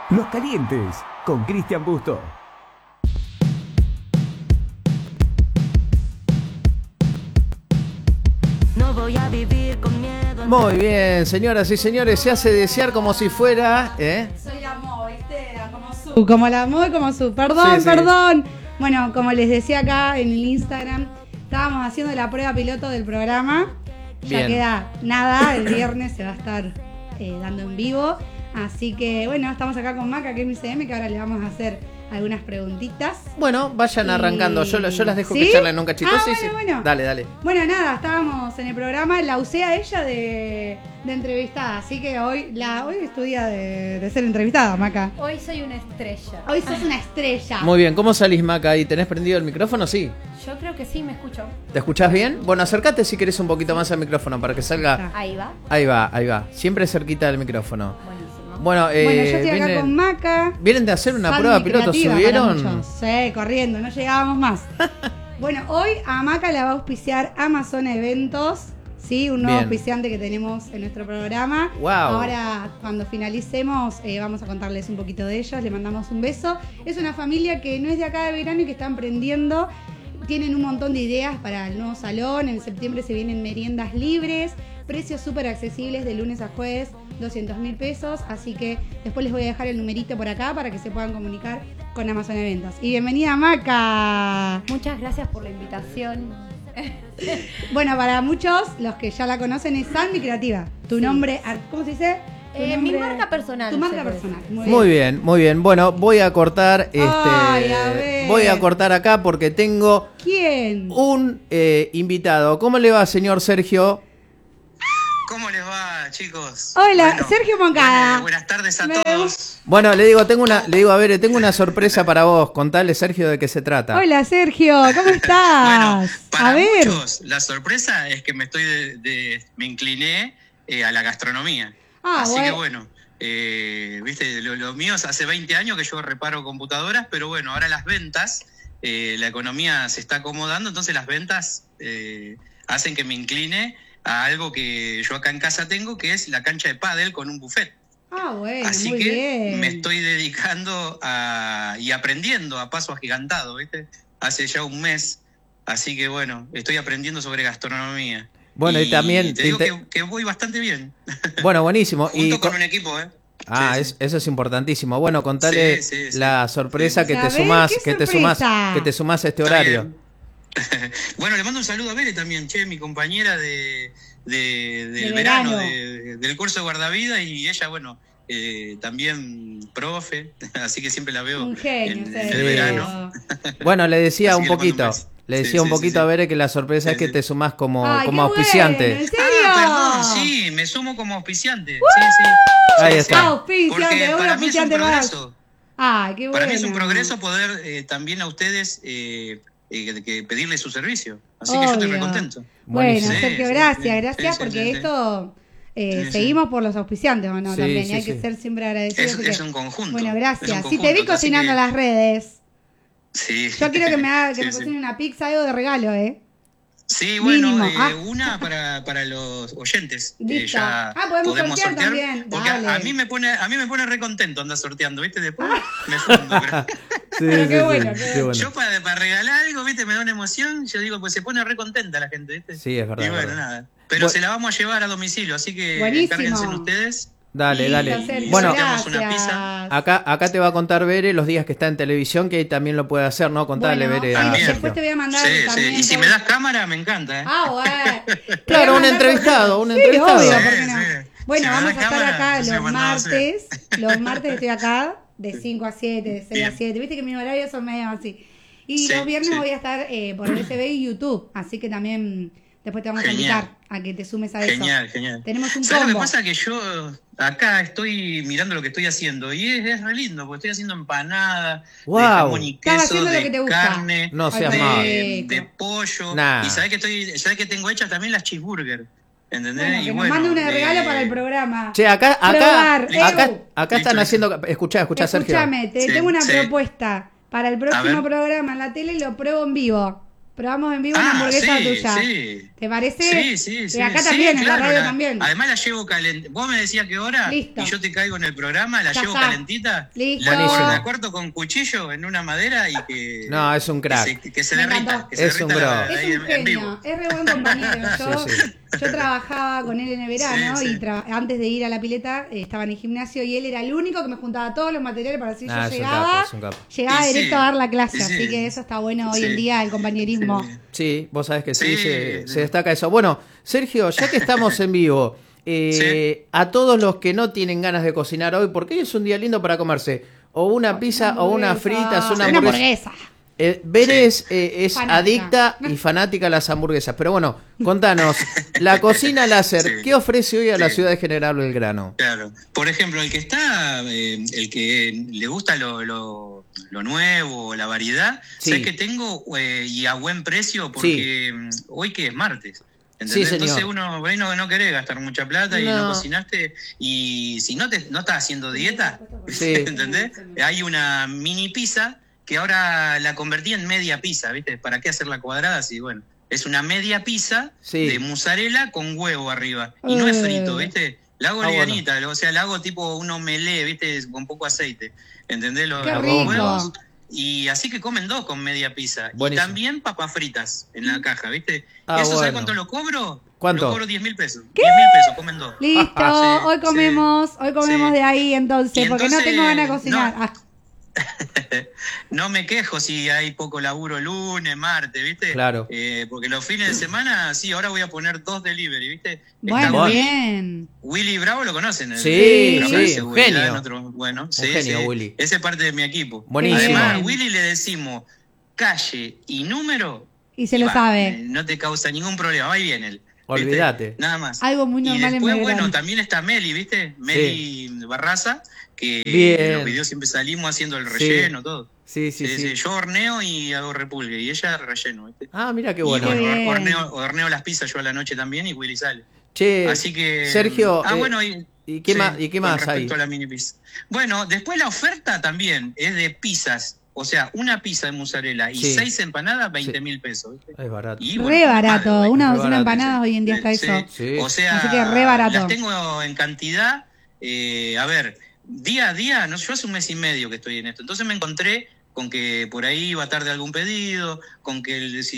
Los Calientes, con Cristian Busto. No voy a vivir con miedo. Muy bien, señoras y señores, se hace desear como si fuera, Soy la Mo, ¿viste? Como la Mo y como su. Perdón, Sí. perdón. Bueno, como les decía acá en el Instagram, estábamos haciendo la prueba piloto del programa. Ya Bien. queda nada, el viernes se va a estar dando en vivo. Así que bueno, estamos acá con Maca, que es mi CM, que ahora le vamos a hacer algunas preguntitas. Bueno, vayan arrancando, yo las dejo que ¿Sí? charlen un cachito. Ah, sí. bueno. Dale. Bueno, nada, estábamos en el programa, la usé a ella de entrevistada, así que hoy es tu día de ser entrevistada, Maca. Hoy soy una estrella. Hoy sos una estrella. Muy bien, ¿cómo salís, Maca? ¿Ahí tenés prendido el micrófono? Sí. Yo creo que sí, me escucho. ¿Te escuchás bien? Bueno, acércate si querés un poquito más al micrófono para que salga. Ahí va. Ahí va. Siempre cerquita del micrófono. Buenísimo. Bueno, Bueno, yo estoy acá con Maca. Vienen de hacer una Fan prueba piloto, creativa ¿subieron? para muchos. Sí, corriendo, no llegábamos más. Bueno, hoy a Maca la va a auspiciar Amazon Eventos, ¿sí? Un nuevo Bien. auspiciante que tenemos en nuestro programa. Wow. Ahora, cuando finalicemos, vamos a contarles un poquito de ellos. Le mandamos un beso. Es una familia que no es de acá de Verano y que está emprendiendo. Tienen un montón de ideas para el nuevo salón. En septiembre se vienen meriendas libres. Precios súper accesibles de lunes a jueves, 200.000 pesos. Así que después les voy a dejar el numerito por acá para que se puedan comunicar con Amazon Eventos. Y bienvenida, Maca. Muchas gracias por la invitación. Bueno, para muchos, los que ya la conocen, es Sandy Creativa. Tu nombre, ¿cómo se dice? Tu Mi nombre- marca personal. Tu marca se puede personal. decir. Muy bien. Bueno, voy a cortar Ay, a ver. voy a cortar acá porque tengo ¿Quién? un invitado. ¿Cómo le va, señor Sergio? ¿Cómo les va, chicos? Hola, Sergio Moncada. Buenas tardes a todos. Bueno, tengo una sorpresa para vos. Contale, Sergio, de qué se trata. Hola, Sergio, ¿cómo estás? Bueno, para a ver. muchos, la sorpresa es que me incliné a la gastronomía. Así que bueno, viste, lo mío es hace 20 años que yo reparo computadoras, pero bueno, ahora las ventas, la economía se está acomodando, entonces las ventas hacen que me incline a algo que yo acá en casa tengo, que es la cancha de pádel con un buffet. Bueno, Así muy que bien. me estoy dedicando y aprendiendo a paso agigantado, ¿viste? Hace ya un mes. Así que bueno, estoy aprendiendo sobre gastronomía. Bueno, y también te digo que voy bastante bien. Bueno, buenísimo. Junto con un equipo, ¿eh? Sí. Eso es importantísimo. Bueno, contale Sí. la sorpresa que A te ver, sumás, ¿qué que te sorpresa? sumás a este Está horario. bien. Bueno, le mando un saludo a Bere también, mi compañera del verano, del curso de guardavida, y ella, bueno, también profe, así que siempre la veo Un genio, en Sergio. el verano. Bueno, le decía Así un que le mando un poquito. beso. Le decía Sí, un sí, poquito sí, a sí. Bere que la sorpresa es Sí, que te sumás como Ay, qué auspiciante. bueno, ¿en serio? Perdón, sí, me sumo como auspiciante. Sí. Ahí está. Auspiciante, Porque un para mí es un auspiciante más. progreso. Ay, qué bueno. Para mí es un progreso poder también a ustedes que pedirle su servicio. Así que yo estoy Obvio. recontento. Bueno, Buenísimo. Sergio, Sí, gracias, sí, porque sí. esto Sí. seguimos por los auspiciantes, ¿o no? Sí, También, sí, y hay sí. que ser siempre agradecidos. Es porque- un conjunto. Bueno, es un gracias. Si te vi conjunto, así cocinando que- las redes, Sí. yo quiero que me Sí, sí. cocine una pizza, algo de regalo, ¿eh? Sí, bueno, Mínimo. una para los oyentes. Listo. Ya Podemos sortear también. Porque Dale. a mí me pone recontento andar sorteando, ¿viste? Después me fundo. Pero Pero qué bueno, qué bueno. yo para regalar algo, ¿viste? Me da una emoción. Yo digo, pues se pone recontenta la gente, ¿viste? Sí, es verdad, Y es bueno, verdad. nada. Pero Bueno. se la vamos a llevar a domicilio, así que Buenísimo. encárguense ustedes. Dale. Listo, Sergio, Bueno, sorteamos una gracias. pizza. acá te va a contar Bere los días que está en televisión, que ahí también lo puede hacer, ¿no? Contale, Bueno, Bere. sí, a Bien. Sergio. después te voy a mandar Sí, también. Y si me das cámara, me encanta, ¿eh? Bueno. Claro, un Te voy a mandar entrevistado, por- un sí, entrevistado. obvio, Sí, ¿por qué no? sí. Bueno, Si me vamos da a estar cámara, acá no sé los cuándo va a ser. martes. Los martes estoy acá de 5 a 7, de 6 a Bien. 7. Viste que mis horarios son medio así. Y Sí, los viernes sí. voy a estar por el SB y YouTube. Así que también después te vamos Genial. a invitar a que te sumes a eso. Genial. Tenemos un ¿Sabes lo combo. que pasa? Que yo acá estoy mirando lo que estoy haciendo y es re lindo, porque estoy haciendo empanada Wow. de jamón y Estás queso, haciendo lo que te de gusta. carne, No seas Ay, malo. rico. de pollo. Nah. Y sabés que tengo hechas también las cheeseburger. ¿Entendés? Bueno, Y que nos mande una de regalo para el programa. Che, acá Probar. están Listo. haciendo. Escuchá, Sergio. Escúchame, Sí, tengo una sí. propuesta. Para el próximo ver. programa en la tele lo pruebo en vivo. Probamos en vivo una hamburguesa tuya. Sí. ¿Te parece? Sí. Y acá también, en la radio también. Además la llevo calentita. Vos me decías qué hora. Listo. Y yo te caigo en el programa, la Ya llevo está. calentita. Listo. La corto con cuchillo en una madera y que... No, es un crack. Que se Me derrita. encantó. Que se Es un derrita bro. ahí Es un en vivo. genio, es re buen compañero. Yo trabajaba con él en el verano Sí. y antes de ir a la pileta estaba en el gimnasio y él era el único que me juntaba todos los materiales para decir yo Es un llegaba, capo, es un capo. llegaba Y directo a dar la clase, sí. así que eso está bueno hoy Sí. en día, el compañerismo. Sí, vos sabés que sí, Sí. se destaca eso. Bueno, Sergio, ya que estamos en vivo, a todos los que no tienen ganas de cocinar hoy, porque hoy es un día lindo para comerse o una pizza o una fritas, una hamburguesa. Bere es Fanática. adicta y fanática a las hamburguesas. Pero bueno, contanos, la cocina láser, Sí. ¿qué ofrece hoy a la Sí. ciudad de General Belgrano? Claro. Por ejemplo, el que está, el que le gusta lo nuevo, la variedad, Sí. sé que tengo y a buen precio porque hoy que es martes. ¿Entendés? Sí, señor. Entonces uno por ahí no querés gastar mucha plata y No. no cocinaste. Y si no estás haciendo dieta, Sí. ¿entendés? Hay una mini pizza que ahora la convertí en media pizza, ¿viste? ¿Para qué hacerla cuadrada? Sí, bueno. Es una media pizza Sí. de mozzarella con huevo arriba. Y no es frito, ¿viste? La hago livianita, o sea, la hago tipo un omelé, ¿viste? Con poco aceite. ¿Entendés? Qué Los rico. huevos. Y así que comen dos con media pizza. Buenísimo. Y también papas fritas en la caja, ¿viste? Ah, ¿Eso bueno. sabes cuánto lo cobro? ¿Cuánto? Lo cobro 10.000 pesos. 10.000 pesos, comen dos. Listo, Sí, hoy comemos sí. de ahí entonces, Y porque no entonces, tengo ganas de cocinar. no. Ah, No me quejo si hay poco laburo lunes, martes, ¿viste? Claro. Porque los fines de semana, sí, ahora voy a poner 2 delivery, ¿viste? bueno, Está bien. Willy Bravo, ¿lo conocen? Sí, programa sí, de seguridad genio. en otro- bueno, sí, genio, sí. Willy. Ese es parte de mi equipo. Buenísimo. Además, Bien. Willy le decimos calle y número. Y se lo va, sabe. No te causa ningún problema, va y viene él. ¿viste? Olvídate. Nada más. Algo muy normal y en después, Belgrano. bueno, también está Meli, ¿viste? Meli Barraza, que Bien. en los videos siempre salimos haciendo el relleno, todo. Sí, sí, sí. Yo horneo y hago repulgue, y ella relleno, ¿viste? Ah, mira qué Y bueno. Qué bien. horneo las pizzas yo a la noche también y Willy sale. Che, Así que... Sergio, bueno, ¿y qué más, y qué con más hay? respecto a la mini pizza. Bueno, después la oferta también es de pizzas. O sea, una pizza de mozzarella y Sí. 6 empanadas, 20.000 pesos, ¿viste? Es barato. Y, Re barato, malo, una re docena de barato, empanadas hoy en día está Sí. eso. Sí. O sea, Así que re barato. las tengo en cantidad. A ver, día a día, no, yo hace un mes y medio que estoy en esto. Entonces me encontré con que por ahí iba tarde algún pedido, con que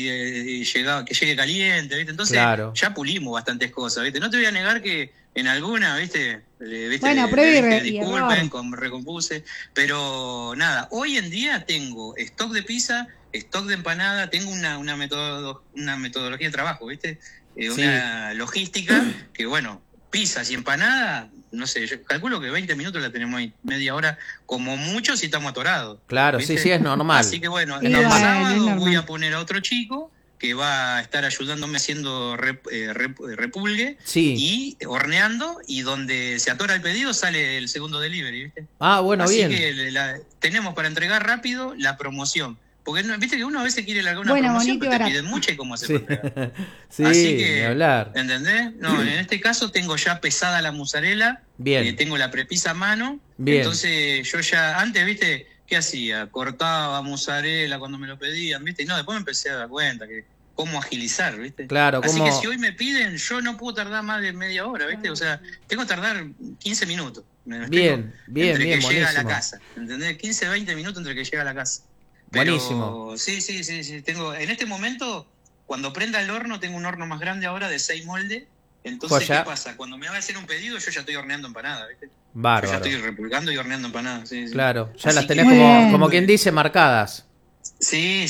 que llegue caliente, ¿viste? Entonces Claro. ya pulimos bastantes cosas, ¿viste? No te voy a negar que en alguna, ¿viste? Bueno, prueba y disculpen, error. recompuse, pero nada, hoy en día tengo stock de pizza, stock de empanada, tengo una metodología de trabajo, ¿viste? Una logística que, bueno, pizzas y empanada, no sé, yo calculo que 20 minutos la tenemos ahí, media hora, como mucho si estamos atorados. Claro, ¿viste? sí, es normal. Así que bueno, Sí, el bueno, es sábado normal. voy a poner a otro chico que va a estar ayudándome haciendo repulgue Sí. y horneando, y donde se atora el pedido sale el segundo delivery, ¿viste? Ah, bueno, Así bien. que tenemos para entregar rápido la promoción. Porque viste que uno a veces quiere largar una Bueno, promoción, bonito y pero te barato. piden mucho y cómo hacer Sí, para entregar. sí, Así que, ni hablar. ¿entendés? No, en este caso tengo ya pesada la mozzarella, Bien. tengo la prepisa a mano, Bien. entonces yo ya, antes, ¿viste? ¿Qué hacía? Cortaba mozzarella cuando me lo pedían, ¿viste? Y no, después me empecé a dar cuenta que cómo agilizar, ¿viste? Claro, Así cómo- que si hoy me piden, yo no puedo tardar más de media hora, ¿viste? O sea, tengo que tardar 15 minutos. ¿me explico? Bien, bien, entre bien, que llega a la buenísimo. casa, ¿entendés? 15, 20 minutos entre que llega a la casa. Buenísimo. Sí. Tengo, en este momento, cuando prenda el horno, tengo un horno más grande ahora de 6 moldes. Entonces, Joya. ¿qué pasa? Cuando me va a hacer un pedido, yo ya estoy horneando empanadas, ¿viste? Yo ya Bárbaro. estoy repulgando y horneando empanadas. Sí. Claro, ya Así las que- tenés Muy bien. como quien dice marcadas. Sí.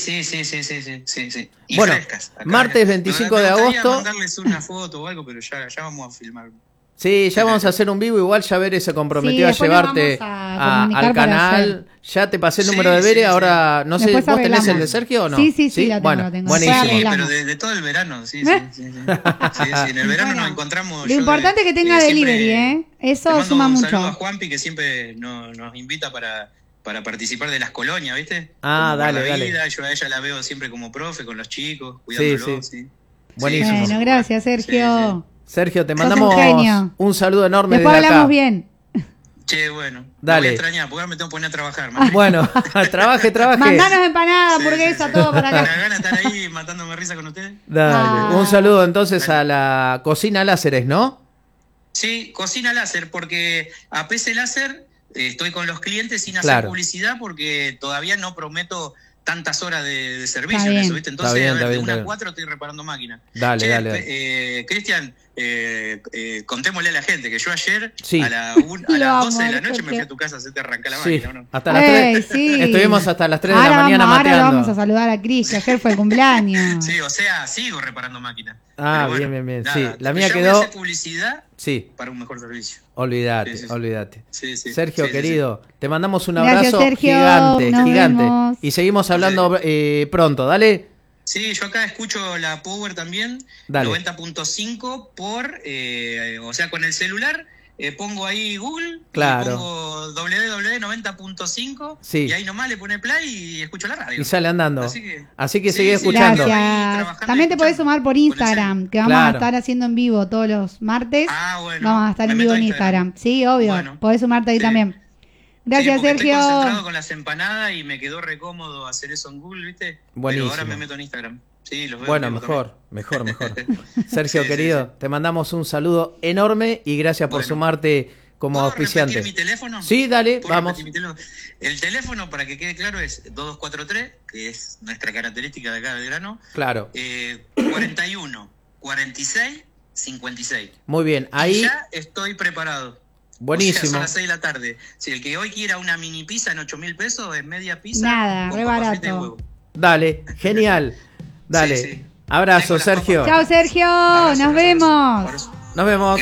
Y Bueno, frescas. martes 25 de me gustaría agosto. mandarles una foto o algo, pero ya vamos a filmar. Sí, ya vamos a hacer un vivo. Igual ya Bere se comprometió a después nos llevarte vamos a comunicar al para canal. Ya te pasé el número Sí, de Bere. sí, Ahora, no sé, Después ¿vos tenés arreglamos. el de Sergio o no? Sí, la tengo, Bueno, la tengo. buenísimo. Después Sí, arreglamos. pero de todo el verano, sí. Sí, en el verano Bueno, nos encontramos. Lo importante es que tenga delivery, ¿eh? Le Eso mando suma un saludo a mucho. Juanpi, que siempre nos invita para participar de las colonias, ¿viste? Ah, Como por dale, la dale. vida. Yo a ella la veo siempre como profe, con los chicos, cuidándolos. sí. Sí. Buenísimo. Bueno, gracias, Sergio. Sergio, te Sos mandamos un genio. un saludo enorme Después desde acá. hablamos bien. Che, bueno. Dale. Me voy a extrañar, porque ahora me tengo que poner a trabajar. Madre. Bueno, trabaje. Mandanos empanadas, hamburguesa, todo para acá. Me da ganas de estar ahí matándome risa con ustedes. Dale. Un saludo entonces a la Cocina Láseres, ¿no? Sí, Cocina Láser, porque a PC Láser estoy con los clientes sin hacer publicidad porque todavía no prometo tantas horas de servicio en eso, ¿viste? Entonces, de 1 a 4 estoy reparando máquinas. Dale. Cristian, contémosle a la gente que yo ayer a las 12 de la noche me fui a tu casa a hacerte arrancar la máquina, ¿no? Hasta las 3. Sí. Estuvimos hasta las 3 de la mañana mateando. Ahora vamos a saludar a Cris, que ayer fue el cumpleaños. Sí, o sea, sigo reparando máquinas. Bueno, bien. Nada, sí, la mía yo quedó. Voy a hacer publicidad para un mejor servicio. Olvídate. Sí. Sergio, querido, te mandamos un abrazo Sergio, gigante. Vemos. Y seguimos hablando pronto, dale. Sí, yo acá escucho la Power también, 90.5 o sea, con el celular pongo ahí Google, pongo www.90.5 y ahí nomás le pone play y escucho la radio. Y sale andando. Así que sigue escuchando. Gracias. También te podés sumar por Instagram, que vamos a estar haciendo en vivo todos los martes. Bueno. Vamos a estar en vivo en Instagram. Sí, obvio. Bueno, podés sumarte ahí también. Gracias, Sergio. Estoy concentrado con las empanadas y me quedó re cómodo hacer eso en Google, ¿viste? Buenísimo. Pero ahora me meto en Instagram. Sí, los veo. Bueno, mejor. Sergio, querido, te mandamos un saludo enorme y gracias por sumarte como auspiciante. ¿Puedo repetir mi teléfono? Sí, dale, vamos. El teléfono, para que quede claro, es 2243, que es nuestra característica de acá de Belgrano. Claro. 41 46 56. Muy bien, ahí. Y ya estoy preparado. Buenísimo. O sea, son las 6 de la tarde. Si el que hoy quiera una mini pizza en 8.000 pesos, es media pizza. Nada, re barato. Dale, genial. Dale. Sí. Abrazo, Sergio. Chao, Sergio. Nos vemos. Nos vemos.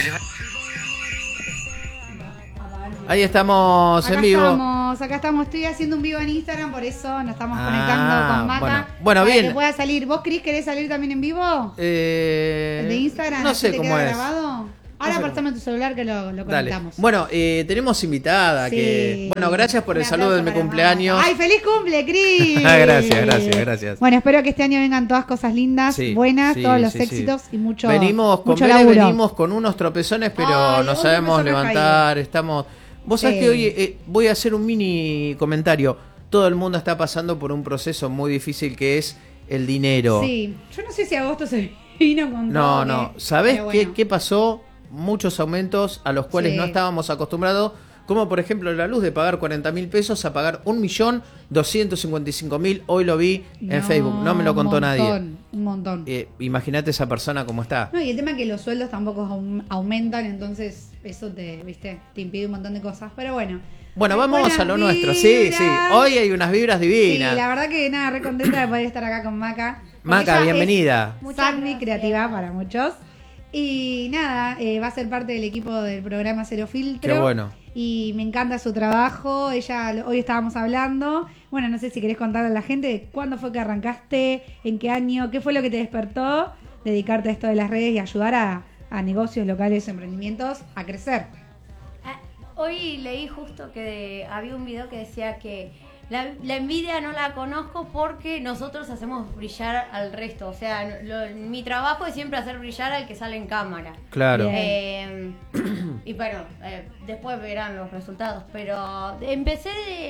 Ahí estamos en vivo. Acá estamos. Estoy haciendo un vivo en Instagram, por eso nos estamos conectando con Maca. Bueno, bien. Que pueda salir. ¿Vos, Cris, querés salir también en vivo? ¿El de Instagram? No sé cómo es. Grabado? Ahora préstame tu celular que lo conectamos. Bueno, tenemos invitada que... Bueno, gracias por el saludo de mi cumpleaños. ¡Ay, feliz cumple, Cris! Gracias. Bueno, espero que este año vengan todas cosas lindas, buenas, todos los éxitos y mucho venimos con unos tropezones, pero no sabemos levantar, estamos... Vos sabés que hoy voy a hacer un mini comentario. Todo el mundo está pasando por un proceso muy difícil que es el dinero. Sí, yo no sé si agosto se vino con todo. No. ¿Sabés qué pasó? Muchos aumentos a los cuales no estábamos acostumbrados, como por ejemplo la luz de pagar 40.000 pesos a pagar 1.255.000. Hoy lo vi en Facebook, no me lo contó nadie. Un montón. Imagínate esa persona cómo está. No, y el tema es que los sueldos tampoco aumentan, entonces eso te impide un montón de cosas, pero bueno. Bueno, vamos a lo nuestro, sí. Hoy hay unas vibras divinas. Sí, la verdad que nada, re contenta de poder estar acá con Maca. Maca, bienvenida. Sanmi creativa para muchos. Y nada, va a ser parte del equipo del programa Cero Filtro. Qué bueno. Y me encanta su trabajo. Hoy estábamos hablando. Bueno, no sé si querés contarle a la gente cuándo fue que arrancaste, en qué año, qué fue lo que te despertó dedicarte a esto de las redes y ayudar a negocios locales, emprendimientos a crecer. Hoy leí justo que había un video que decía que la envidia no la conozco porque nosotros hacemos brillar al resto. O sea, mi trabajo es siempre hacer brillar al que sale en cámara. Claro. Y bueno, después verán los resultados. Pero empecé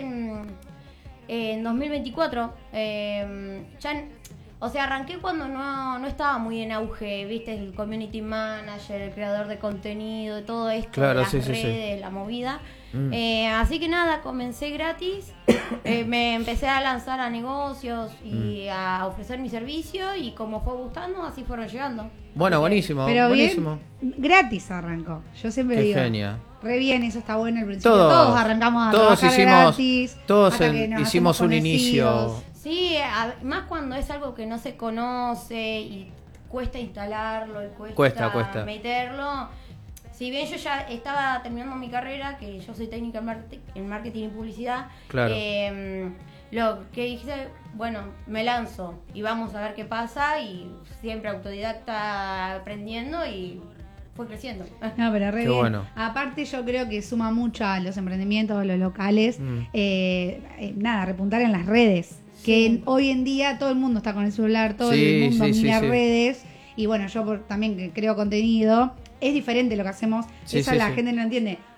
en 2024. O sea, arranqué cuando no estaba muy en auge, viste, el community manager, el creador de contenido, todo esto, las redes, la movida. Así que nada, comencé gratis, me empecé a lanzar a negocios y a ofrecer mi servicio y como fue gustando, así fueron llegando. Bueno, buenísimo. Pero buenísimo. Bien, gratis arrancó. Yo siempre digo. Genia. Re bien, eso está bueno al principio. Todos arrancamos a trabajar gratis. Todos hicimos un inicio. Sí, más cuando es algo que no se conoce y cuesta instalarlo y cuesta meterlo. Si bien yo ya estaba terminando mi carrera, que yo soy técnica en marketing y publicidad, claro. Lo que dije, bueno, me lanzo y vamos a ver qué pasa, y siempre autodidacta aprendiendo y fue creciendo. No, pero re bien. Bueno. Aparte yo creo que suma mucho a los emprendimientos, a los locales, repuntar en las redes. Que hoy en día todo el mundo está con el celular, todo el mundo mira redes. Y bueno, yo también que creo contenido, es diferente lo que hacemos. Eso la gente no entiende.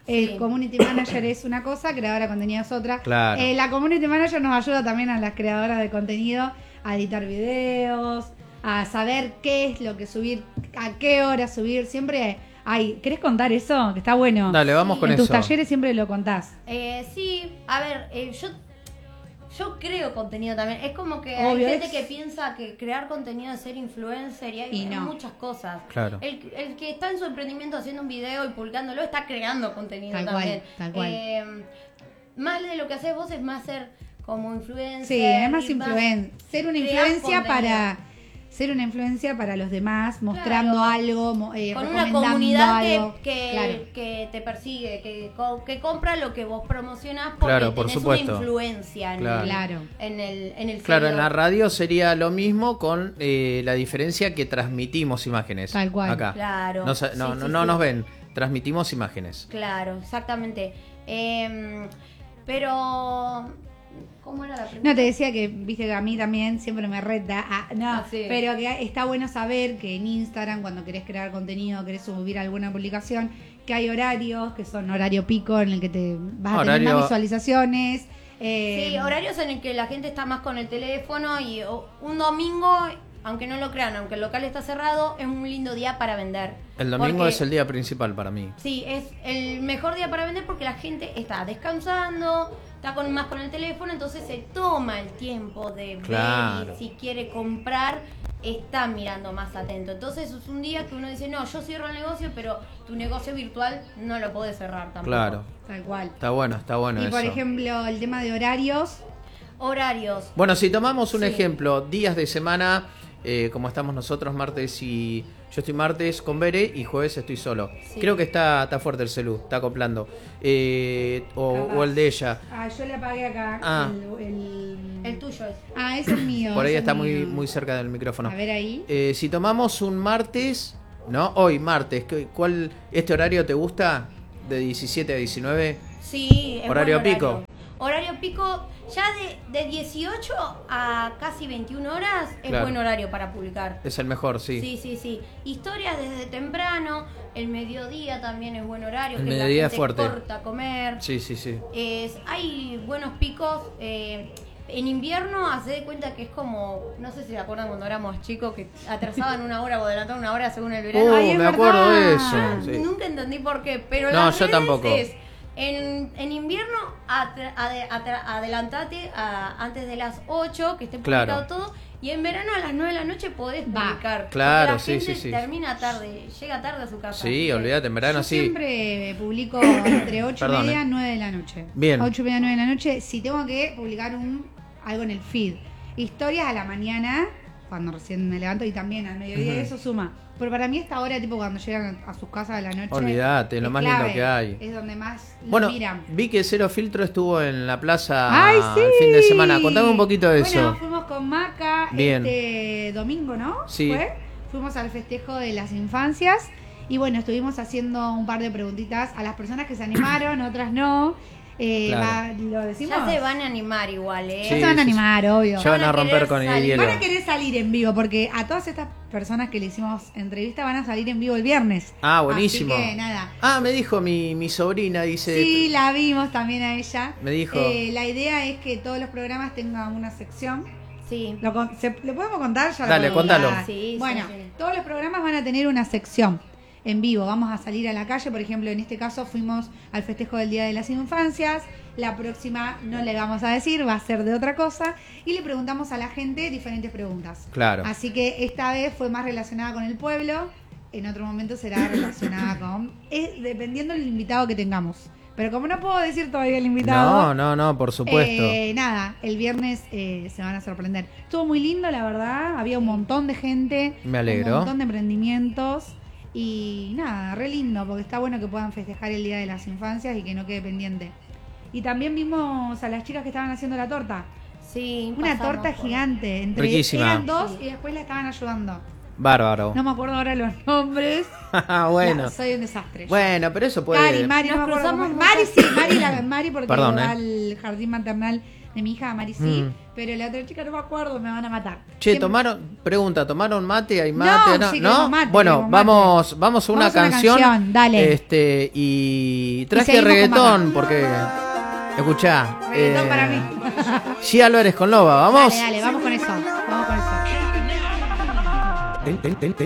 El community manager es una cosa, creadora de contenido es otra. Claro. La community manager nos ayuda también a las creadoras de contenido a editar videos, a saber qué es lo que subir, a qué hora subir. Siempre hay. ¿Querés contar eso? Que está bueno. Dale, vamos con eso. En tus talleres siempre lo contás. Sí, a ver, yo creo contenido también. Es como que Obvio, hay gente que piensa que crear contenido es ser influencer y hay no. muchas cosas. Claro. El que está en su emprendimiento haciendo un video y publicándolo está creando contenido Tal también. cual, tal cual. Más de lo que haces vos es más ser como influencer. Sí, es más ser una influencia contenido. Ser una influencia para los demás, mostrando algo, con una recomendando comunidad algo. que te persigue, que compra lo que vos promocionás porque Claro, por tenés supuesto. una influencia en el Claro, en seguidor. la radio sería lo mismo con la diferencia que transmitimos imágenes. Tal cual. Acá. Claro. No Sí, nos ven, transmitimos imágenes. Claro, exactamente. Pero ¿cómo era la pregunta? No, te decía que, viste que a mí también siempre me reta. Sí. Pero que está bueno saber que en Instagram, cuando querés crear contenido, querés subir alguna publicación, que hay horarios, que son horario pico, en el que te vas a tener más visualizaciones. Sí, horarios en el que la gente está más con el teléfono y un domingo, aunque no lo crean, aunque el local está cerrado, es un lindo día para vender. El domingo es el día principal para mí. Sí, es el mejor día para vender porque la gente está descansando, está más con el teléfono, entonces se toma el tiempo de ver y si quiere comprar, está mirando más atento. Entonces es un día que uno dice, no, yo cierro el negocio, pero tu negocio virtual no lo podés cerrar tampoco. Claro. Tal cual. Está bueno Y eso. por ejemplo, el tema de horarios. Bueno, si tomamos un ejemplo, días de semana, como estamos nosotros, martes y... Yo estoy martes con Bere y jueves estoy solo. Sí. Creo que está fuerte el celu, está acoplando. O el de ella. Yo le apagué acá. El tuyo es. Ese es mío. Por ahí ese está es mío. muy cerca del micrófono. A ver ahí. Si tomamos un martes, ¿no? Hoy, martes, ¿cuál este horario te gusta? ¿De 17 a 19? Sí, es ¿Horario buen pico? Horario pico, ya de 18 a casi 21 horas es Claro. buen horario para publicar. Es el mejor, sí. Sí. Historias desde temprano, el mediodía también es buen horario. El que mediodía la es gente fuerte. corta a comer. Sí. Hay buenos picos. En invierno, hace de cuenta que es como, no sé si se acuerdan cuando éramos chicos que atrasaban una hora o adelantaban una hora según el verano. Ay, es me acuerdo de verdad. eso. Sí. Nunca entendí por qué, pero No, las yo redes tampoco. es, en invierno adelantate antes de las 8 que esté publicado Claro. todo, y en verano a las 9 de la noche podés publicar. Claro, porque la sí, gente sí. termina tarde, llega tarde a su casa. Sí, olvídate, en verano Yo sí. siempre publico entre 8 y Perdón, media y 9 de la noche. Bien. 8 y media, 9 de la noche. Si tengo que publicar algo en el feed. Historias a la mañana, cuando recién me levanto, y también al mediodía, eso suma. Pero para mí esta hora, tipo cuando llegan a sus casas a la noche, Olvídate, lo es más clave. lindo que hay. Es donde más Bueno, lo miran. vi que Cero Filtro estuvo en la plaza ¡Ay, sí! el fin de semana. Contame un poquito de Bueno, eso. fuimos con Maca Bien. este domingo, ¿no? Sí. Fuimos al festejo de las infancias y bueno, estuvimos haciendo un par de preguntitas a las personas que se animaron, otras no. Claro. ¿Lo decimos? Ya se van a animar igual, ¿eh? Ya Sí, se van a sí, animar, obvio. Ya van a romper querer con el salir. hielo. Van a querer salir en vivo porque a todas estas personas que le hicimos entrevista van a salir en vivo el viernes. Ah, buenísimo. Así que nada. Ah, me dijo mi sobrina, dice... Sí, la vimos también a ella. Me dijo... La idea es que todos los programas tengan una sección. Sí. ¿Lo podemos contar? Ya Dale, lo podemos contalo. contar. Sí, Bueno, sí. todos los programas van a tener una sección en vivo. Vamos a salir a la calle, por ejemplo, en este caso fuimos al festejo del Día de las Infancias. La próxima no le vamos a decir, va a ser de otra cosa. Y le preguntamos a la gente diferentes preguntas. Claro. Así que esta vez fue más relacionada con el pueblo. En otro momento será relacionada con... dependiendo del invitado que tengamos. Pero como no puedo decir todavía el invitado... No, por supuesto. Nada, el viernes se van a sorprender. Estuvo muy lindo, la verdad. Había un montón de gente. Me alegro. Un montón de emprendimientos. Y nada, re lindo, porque está bueno que puedan festejar el Día de las Infancias y que no quede pendiente. Y también vimos a las chicas que estaban haciendo la torta. Sí, Una pasamos torta por- gigante. Riquísima. Eran dos Sí. y después la estaban ayudando. Bárbaro. No me acuerdo ahora los nombres. Bueno. No, soy un desastre. Bueno, pero eso puede... Mari, Nos no me acuerdo cruzamos cómo- Mari, sí, Mari porque Perdón, va al jardín maternal de mi hija Maricí, pero la otra chica no me acuerdo, me van a matar. Che, ¿tomaron mate? ¿Hay mate? No, sí, mate, bueno, vamos a una canción. Dale. Y traje reggaetón, porque... Escuchá. Reggaetón para mí. G. Álvarez con Loba, ¿vamos? Dale, vamos con eso.